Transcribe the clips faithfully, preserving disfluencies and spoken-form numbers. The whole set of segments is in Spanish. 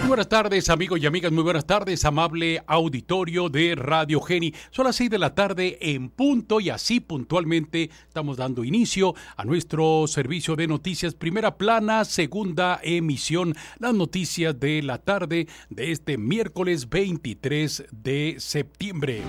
buenas tardes, amigos y amigas, muy buenas tardes, amable auditorio de Radio Geni. Son las seis de la tarde en punto y así puntualmente estamos dando inicio a nuestro servicio de noticias Primera Plana, segunda emisión, las noticias de la tarde de este miércoles veintitrés de septiembre.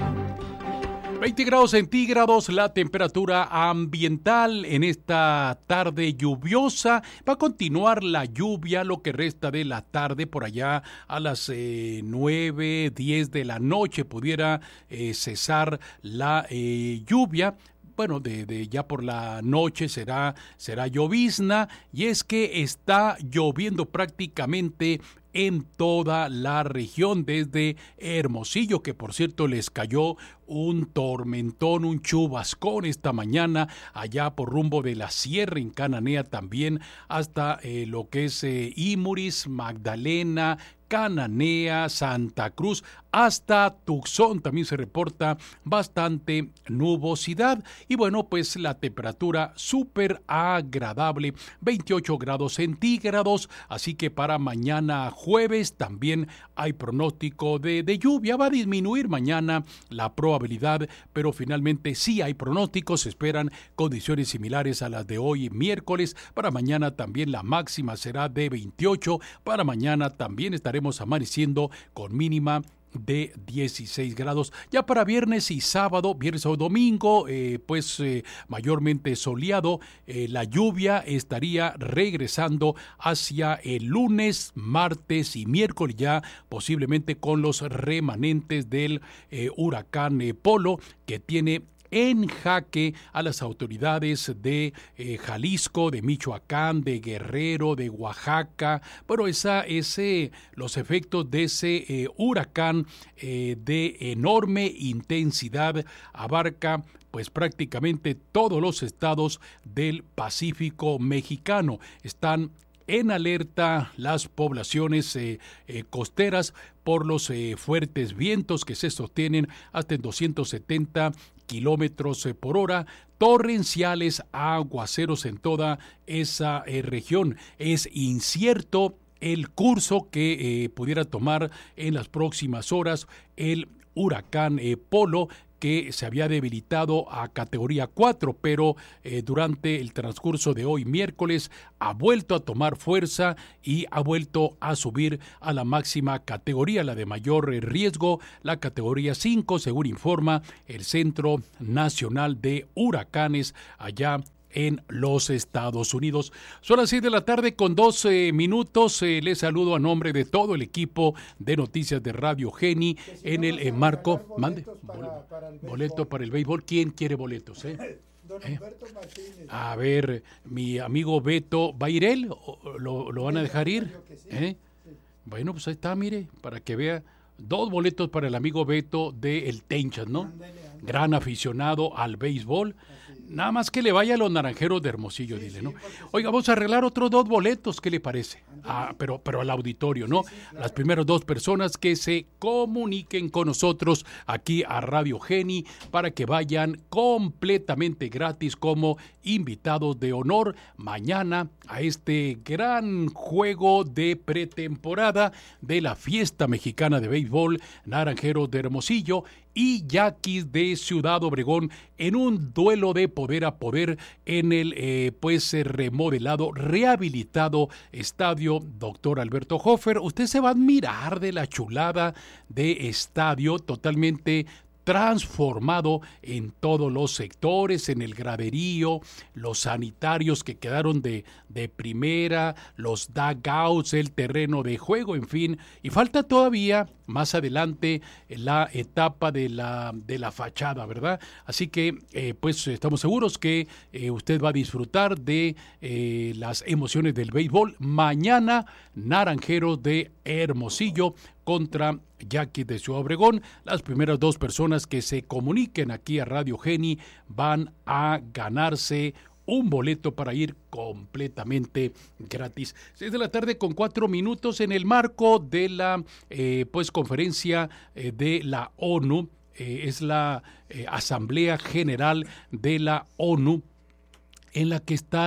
veinte grados centígrados la temperatura ambiental en esta tarde lluviosa. Va a continuar la lluvia lo que resta de la tarde, por allá a las eh, nueve, diez de la noche pudiera eh, cesar la eh, lluvia. Bueno, de, de ya por la noche será, será llovizna, y es que está lloviendo prácticamente en toda la región, desde Hermosillo, que por cierto les cayó un tormentón, un chubascón esta mañana, allá por rumbo de la sierra en Cananea también, hasta eh, lo que es eh, Imuris, Magdalena, Cananea, Santa Cruz, hasta Tucson también se reporta bastante nubosidad. Y bueno, pues la temperatura súper agradable, veintiocho grados centígrados, así que para mañana jueves también hay pronóstico de, de lluvia. Va a disminuir mañana la probabilidad, pero finalmente sí hay pronósticos. Se esperan condiciones similares a las de hoy miércoles. Para mañana también la máxima será de veintiocho. Para mañana también estaremos amaneciendo con mínima de dieciséis grados. Ya para viernes y sábado, viernes o domingo, eh, pues eh, mayormente soleado. Eh, la lluvia estaría regresando hacia el lunes, martes y miércoles, ya posiblemente con los remanentes del eh, huracán eh, Polo, que tiene en jaque a las autoridades de eh, Jalisco, de Michoacán, de Guerrero, de Oaxaca. Bueno, esa, ese, los efectos de ese eh, huracán eh, de enorme intensidad abarca pues prácticamente todos los estados del Pacífico mexicano. Están en alerta las poblaciones eh, eh, costeras por los eh, fuertes vientos que se sostienen hasta en doscientos setenta kilómetros por hora, torrenciales aguaceros en toda esa eh, región. Es incierto el curso que eh, pudiera tomar en las próximas horas el huracán eh, Polo, que se había debilitado a categoría cuatro, pero eh, durante el transcurso de hoy miércoles ha vuelto a tomar fuerza y ha vuelto a subir a la máxima categoría, la de mayor riesgo, la categoría cinco, según informa el Centro Nacional de Huracanes allá en los Estados Unidos. Son las seis de la tarde con doce minutos. Eh, les saludo a nombre de todo el equipo de noticias de Radio Geni en el eh, marco. Mande. Para, para el boleto para el béisbol. ¿Quién quiere boletos? Eh? Don Humberto ¿Eh? Martínez. A ver, mi amigo Beto, ¿va a ir él? ¿Lo, lo van a dejar ir? ¿Eh? Bueno, pues ahí está, mire, para que vea. Dos boletos para el amigo Beto de El Tenchas, ¿no? Gran aficionado al béisbol. Nada más que le vaya a los Naranjeros de Hermosillo, sí, dile, ¿no? Sí, oiga, vamos a arreglar otros dos boletos, ¿qué le parece? Ah, pero, pero al auditorio, ¿no? Sí, sí, claro. Las primeras dos personas que se comuniquen con nosotros aquí a Radio Geni para que vayan completamente gratis como invitados de honor mañana a este gran juego de pretemporada de la Fiesta Mexicana de Béisbol, Naranjeros de Hermosillo y Yaquis de Ciudad Obregón, en un duelo de poder a poder en el eh, pues remodelado, rehabilitado estadio Doctor Alberto Hofer. Usted se va a admirar de la chulada de estadio, totalmente transformado en todos los sectores, en el graderío, los sanitarios que quedaron de, de primera, los dugouts, el terreno de juego, en fin, y falta todavía más adelante la etapa de la, de la fachada, ¿verdad? Así que eh, pues estamos seguros que eh, usted va a disfrutar de eh, las emociones del béisbol. Mañana, Naranjeros de Hermosillo contra Yaquis de Ciudad Obregón. Las primeras dos personas que se comuniquen aquí a Radio Geni van a ganarse un boleto para ir completamente gratis. Seis de la tarde con cuatro minutos en el marco de la eh, pues conferencia eh, de la ONU. Eh, es la eh, Asamblea General de la ONU, en la que están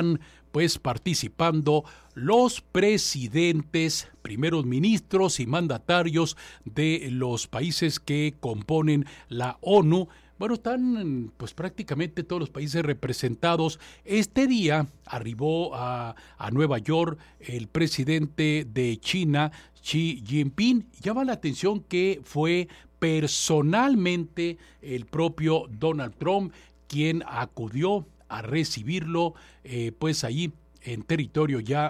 pues participando los presidentes, primeros ministros y mandatarios de los países que componen la ONU. Bueno, están pues prácticamente todos los países representados. Este día arribó a, a Nueva York el presidente de China, Xi Jinping. Llama la atención que fue personalmente el propio Donald Trump quien acudió a recibirlo, eh, pues allí en territorio ya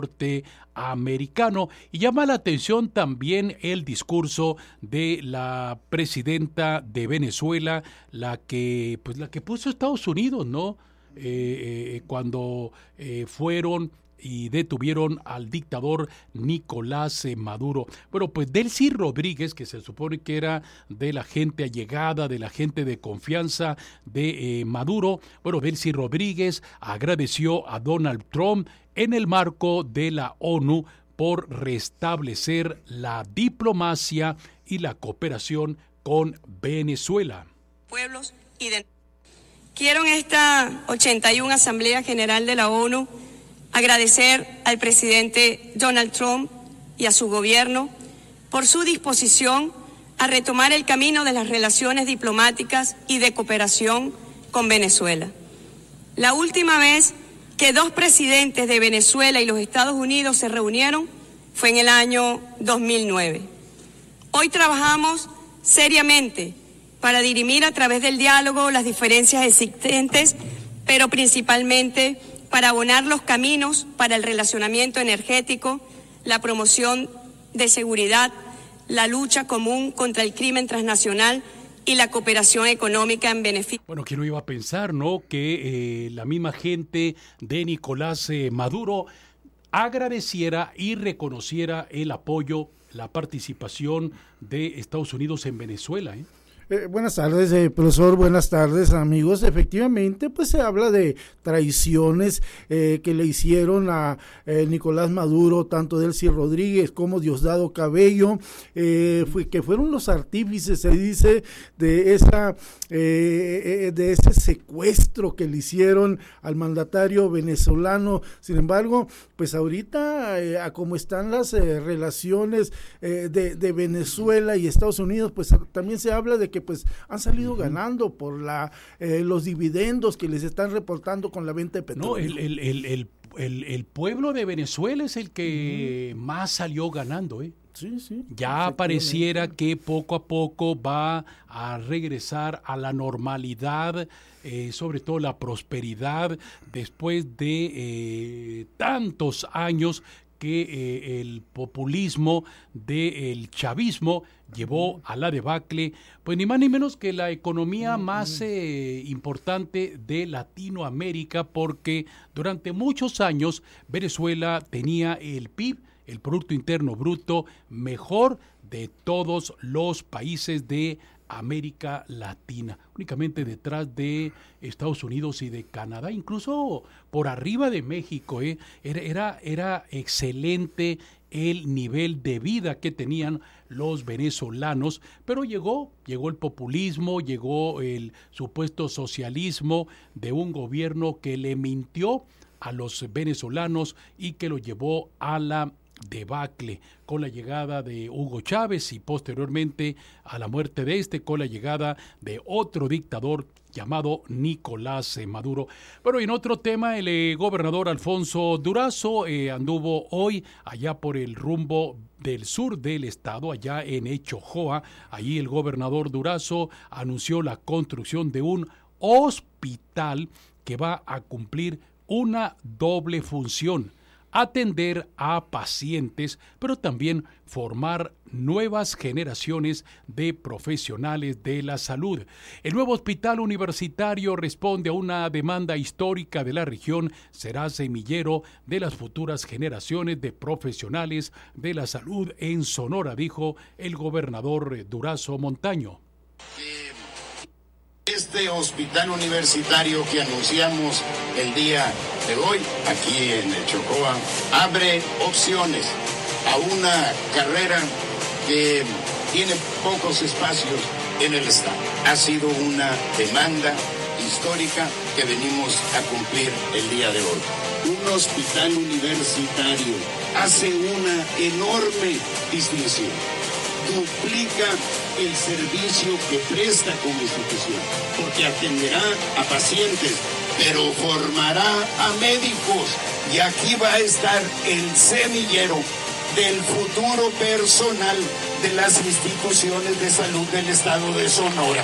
norteamericano. Y llama la atención también el discurso de la presidenta de Venezuela, la que pues la que puso Estados Unidos, ¿no? Eh, eh, cuando eh, fueron y detuvieron al dictador Nicolás Maduro. Bueno, pues Delcy Rodríguez, que se supone que era de la gente allegada, de la gente de confianza de eh, Maduro, bueno, Delcy Rodríguez agradeció a Donald Trump en el marco de la ONU por restablecer la diplomacia y la cooperación con Venezuela. Pueblos y de... Quiero en esta ochenta y una Asamblea General de la ONU agradecer al presidente Donald Trump y a su gobierno por su disposición a retomar el camino de las relaciones diplomáticas y de cooperación con Venezuela. La última vez que dos presidentes de Venezuela y los Estados Unidos se reunieron fue en el año dos mil nueve. Hoy trabajamos seriamente para dirimir a través del diálogo las diferencias existentes, pero principalmente para abonar los caminos para el relacionamiento energético, la promoción de seguridad, la lucha común contra el crimen transnacional y la cooperación económica en beneficio. Bueno, ¿quién no iba a pensar, no? Que eh, la misma gente de Nicolás eh, Maduro agradeciera y reconociera el apoyo, la participación de Estados Unidos en Venezuela, ¿eh? Eh, buenas tardes, eh, profesor, buenas tardes, amigos. Efectivamente, pues se habla de traiciones eh, que le hicieron a eh, Nicolás Maduro, tanto Delcy Rodríguez como Diosdado Cabello, eh, fue, que fueron los artífices, se dice, de esa eh, de ese secuestro que le hicieron al mandatario venezolano. Sin embargo, pues ahorita, eh, a cómo están las eh, relaciones eh, de, de Venezuela y Estados Unidos, pues también se habla de que que pues han salido uh-huh. ganando por la eh, los dividendos que les están reportando con la venta de petróleo. No, el, el, el, el, el, el pueblo de Venezuela es el que uh-huh. más salió ganando, ¿eh? Sí, sí. Ya pareciera que poco a poco va a regresar a la normalidad, eh, sobre todo la prosperidad, después de eh, tantos años que eh, el populismo del chavismo llevó a la debacle, pues ni más ni menos que la economía más eh, importante de Latinoamérica, porque durante muchos años Venezuela tenía el P I B, el Producto Interno Bruto, mejor de todos los países de América Latina, únicamente detrás de Estados Unidos y de Canadá, incluso por arriba de México, ¿eh? era, era, era excelente el nivel de vida que tenían los venezolanos, pero llegó, llegó el populismo, llegó el supuesto socialismo de un gobierno que le mintió a los venezolanos y que lo llevó a la debacle, con la llegada de Hugo Chávez y posteriormente a la muerte de este, con la llegada de otro dictador llamado Nicolás Maduro. Pero en otro tema, el eh, gobernador Alfonso Durazo eh, anduvo hoy allá por el rumbo del sur del estado, allá en Echojoa. Allí el gobernador Durazo anunció la construcción de un hospital que va a cumplir una doble función: atender a pacientes, pero también formar nuevas generaciones de profesionales de la salud. El nuevo hospital universitario responde a una demanda histórica de la región, será semillero de las futuras generaciones de profesionales de la salud en Sonora, dijo el gobernador Durazo Montaño. Este hospital universitario que anunciamos el día de hoy, aquí en el Chocoa, abre opciones a una carrera que tiene pocos espacios en el estado. Ha sido una demanda histórica que venimos a cumplir el día de hoy. un hospital universitario hace una enorme distinción. Duplica el servicio que presta como institución, porque atenderá a pacientes, pero formará a médicos. Y aquí va a estar el semillero del futuro personal de las instituciones de salud del estado de Sonora.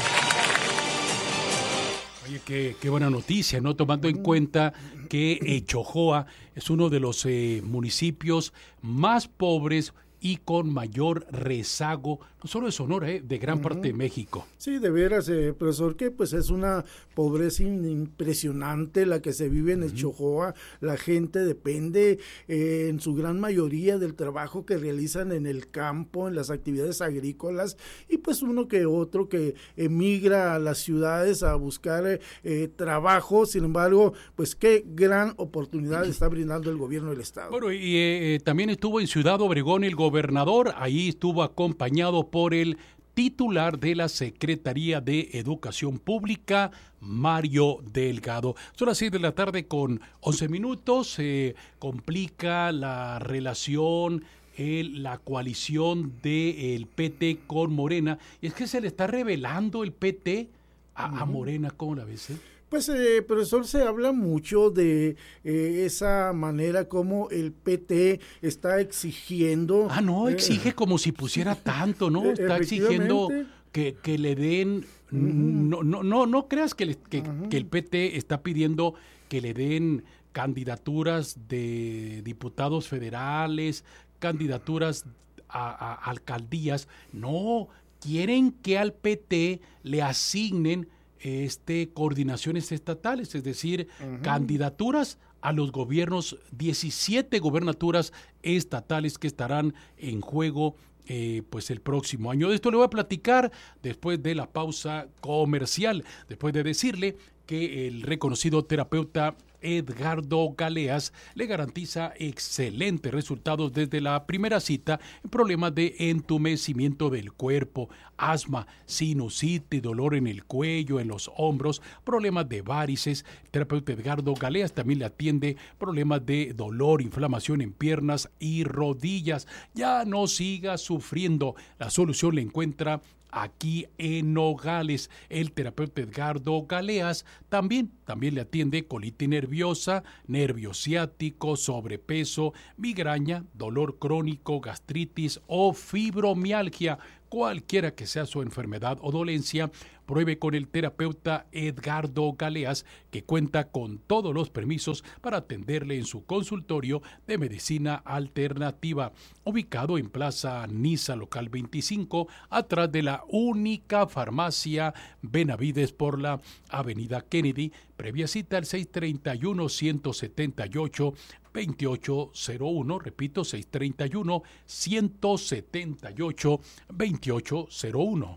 Oye, qué, qué buena noticia, ¿no? Tomando en cuenta que eh, Chojoa es uno de los eh, municipios más pobres y con mayor rezago, no solo de Sonora, eh, de gran uh-huh. parte de México. Sí, de veras, eh, profesor, que pues es una pobreza impresionante la que se vive en el uh-huh. Chojoa. La gente depende eh, en su gran mayoría del trabajo que realizan en el campo, en las actividades agrícolas, y pues uno que otro que emigra a las ciudades a buscar eh, trabajo. Sin embargo, pues qué gran oportunidad está brindando el gobierno del estado. Bueno, y eh, también estuvo en Ciudad Obregón el gobernador, ahí estuvo acompañado por el titular de la Secretaría de Educación Pública, Mario Delgado. Son las seis de la tarde con once minutos, se eh, complica la relación, el, la coalición del P T con Morena, y es que se le está revelando el P T a, uh-huh. a Morena. ¿Cómo la ves? Eh? Pues, eh, profesor, se habla mucho de eh, esa manera como el P T está exigiendo... Ah, no, exige eh, como si pusiera tanto, ¿no? Está exigiendo que, que le den... Uh-huh. No, no, no, no creas que, le, que, uh-huh. que el P T está pidiendo que le den candidaturas de diputados federales, candidaturas a, a alcaldías. No, quieren que al P T le asignen este coordinaciones estatales, es decir, uh-huh. candidaturas a los gobiernos, diecisiete gobernaturas estatales que estarán en juego eh, pues el próximo año. De esto le voy a platicar después de la pausa comercial, después de decirle que el reconocido terapeuta Edgardo Galeas le garantiza excelentes resultados desde la primera cita en problemas de entumecimiento del cuerpo, asma, sinusitis, dolor en el cuello, en los hombros, problemas de varices. El terapeuta Edgardo Galeas también le atiende problemas de dolor, inflamación en piernas y rodillas. Ya no siga sufriendo. La solución la encuentra aquí en Nogales. El terapeuta Edgardo Galeas también, también le atiende colitis nerviosa, nervio ciático, sobrepeso, migraña, dolor crónico, gastritis o fibromialgia. Cualquiera que sea su enfermedad o dolencia, pruebe con el terapeuta Edgardo Galeas, que cuenta con todos los permisos para atenderle en su consultorio de medicina alternativa, ubicado en Plaza Niza, local veinticinco, atrás de la única farmacia Benavides por la avenida Kennedy. Previa cita al seis treinta y uno, ciento setenta y ocho, veintiocho cero uno, repito, seis treinta y uno, ciento setenta y ocho, veintiocho cero uno.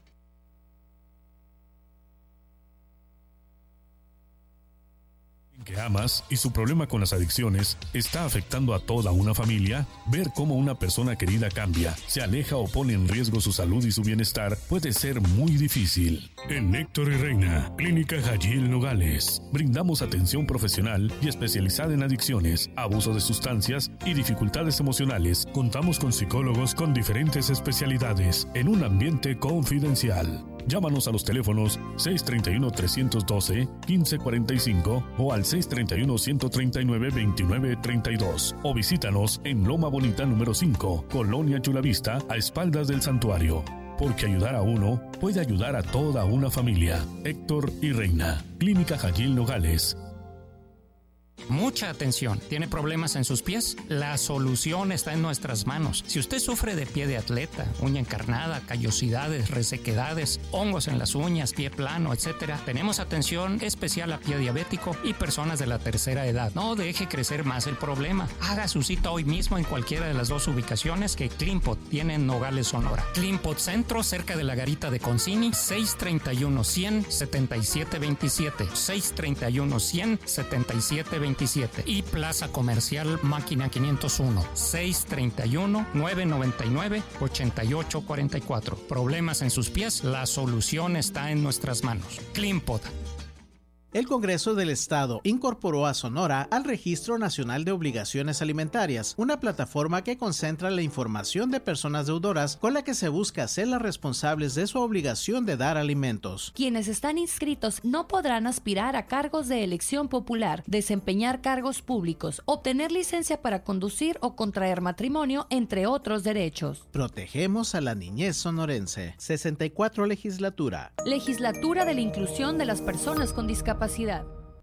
Que amas y su problema con las adicciones está afectando a toda una familia, ver cómo una persona querida cambia, se aleja o pone en riesgo su salud y su bienestar puede ser muy difícil. En Héctor y Reina, Clínica Jayil Nogales, brindamos atención profesional y especializada en adicciones, abuso de sustancias y dificultades emocionales. Contamos con psicólogos con diferentes especialidades en un ambiente confidencial. Llámanos a los teléfonos seis treinta y uno, trescientos doce, quince cuarenta y cinco o al seis treinta y uno, ciento treinta y nueve, veintinueve treinta y dos o visítanos en Loma Bonita número cinco, Colonia Chulavista, a espaldas del santuario. Porque ayudar a uno puede ayudar a toda una familia. Héctor y Reina, Clínica Jayil Nogales. Mucha atención. ¿Tiene problemas en sus pies? La solución está en nuestras manos. Si usted sufre de pie de atleta, uña encarnada, callosidades, resequedades, hongos en las uñas, pie plano, etcétera, tenemos atención especial a pie diabético y personas de la tercera edad. No deje crecer más el problema. Haga su cita hoy mismo en cualquiera de las dos ubicaciones que Clinpot tiene en Nogales, Sonora. Clinpot Centro, cerca de la garita de Concini, seis treinta y uno, cien, setenta y siete veintisiete. seis treinta y uno, cien, setenta y siete veintisiete. Y Plaza Comercial Máquina quinientos uno, seis treinta y uno, nueve noventa y nueve, ochenta y ocho cuarenta y cuatro. Problemas en sus pies, la solución está en nuestras manos. Clinpot. El Congreso del Estado incorporó a Sonora al Registro Nacional de Obligaciones Alimentarias, una plataforma que concentra la información de personas deudoras con la que se busca hacerlas responsables de su obligación de dar alimentos. Quienes están inscritos no podrán aspirar a cargos de elección popular, desempeñar cargos públicos, obtener licencia para conducir o contraer matrimonio, entre otros derechos. Protegemos a la niñez sonorense. sesenta y cuatro Legislatura. Legislatura de la Inclusión de las Personas con Discapacidad.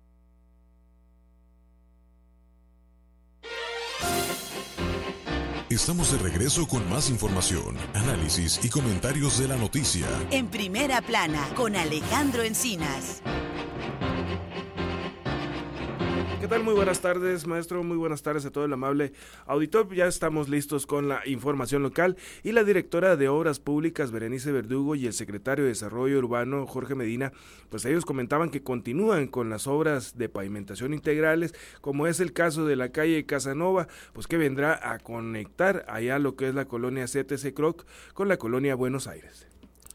Estamos de regreso con más información, análisis y comentarios de la noticia. En Primera Plana, con Alejandro Encinas. ¿Qué tal? Muy buenas tardes, maestro. Muy buenas tardes a todo el amable auditor. Ya estamos listos con la información local y la directora de Obras Públicas, Berenice Verdugo, y el secretario de Desarrollo Urbano, Jorge Medina, pues ellos comentaban que continúan con las obras de pavimentación integrales, como es el caso de la calle Casanova, pues que vendrá a conectar allá lo que es la colonia C T C Croc con la colonia Buenos Aires.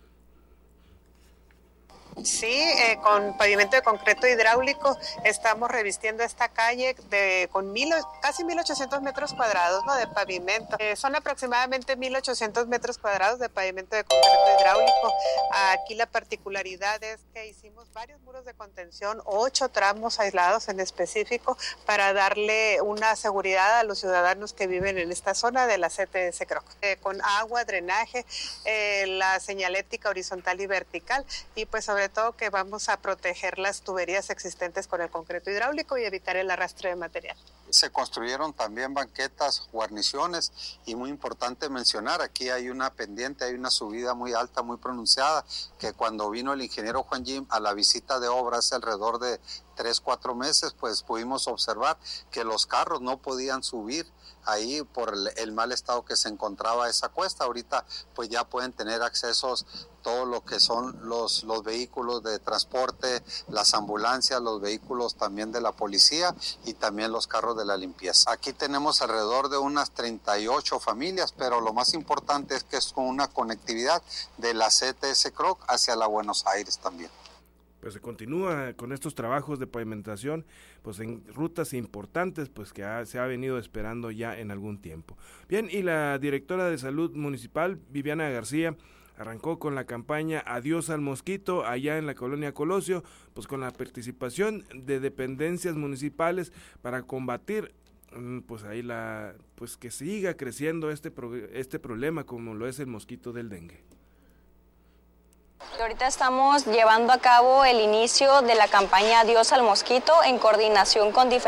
Sí, eh, con pavimento de concreto hidráulico estamos revistiendo esta calle de con mil, casi mil ochocientos metros cuadrados, ¿no?, de pavimento. Eh, son aproximadamente mil ochocientos metros cuadrados de pavimento de concreto hidráulico. Aquí la particularidad es que hicimos varios muros de contención, ocho tramos aislados en específico, para darle una seguridad a los ciudadanos que viven en esta zona de la C T S Croc. Eh, con agua, drenaje, eh, la señalética horizontal y vertical, y pues sobre todo que vamos a proteger las tuberías existentes con el concreto hidráulico y evitar el arrastre de material. Se construyeron también banquetas, guarniciones, y muy importante mencionar, aquí hay una pendiente, hay una subida muy alta, muy pronunciada, que cuando vino el ingeniero Juan Jim a la visita de obras alrededor de tres, cuatro meses, pues pudimos observar que los carros no podían subir ahí por el, el mal estado que se encontraba esa cuesta. Ahorita pues ya pueden tener accesos todo lo que son los, los vehículos de transporte, las ambulancias, los vehículos también de la policía y también los carros de la limpieza. Aquí tenemos alrededor de unas treinta y ocho familias, pero lo más importante es que es con una conectividad de la C T S Croc hacia la Buenos Aires también. Pues se continúa con estos trabajos de pavimentación, pues en rutas importantes, pues que ha, se ha venido esperando ya en algún tiempo. Bien, y la directora de Salud Municipal, Viviana García, arrancó con la campaña Adiós al Mosquito allá en la colonia Colosio, pues con la participación de dependencias municipales para combatir, pues ahí la, pues que siga creciendo este pro, este problema como lo es el mosquito del dengue. Ahorita estamos llevando a cabo el inicio de la campaña Adiós al Mosquito en coordinación con diferentes